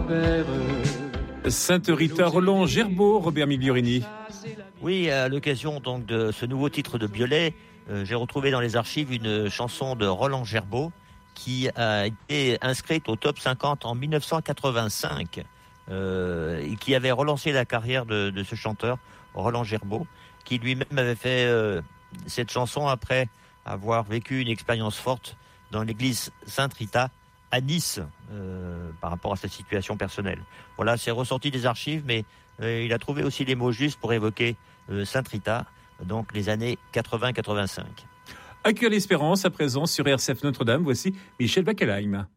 père. Sainte Rita Roland Gerbaud, Robert Migliorini. Oui, à l'occasion donc de ce nouveau titre de Biolay, j'ai retrouvé dans les archives une chanson de Roland Gerbaud qui a été inscrite au top 50 en 1985 et qui avait relancé la carrière de ce chanteur, Roland Gerbaud, qui lui-même avait fait cette chanson après avoir vécu une expérience forte dans l'église Sainte-Rita à Nice par rapport à sa situation personnelle. Voilà, c'est ressorti des archives, mais il a trouvé aussi les mots justes pour évoquer Sainte-Rita, donc les années 80-85. Accueil l'espérance à présent sur RCF Notre-Dame. Voici Michel Backelheim.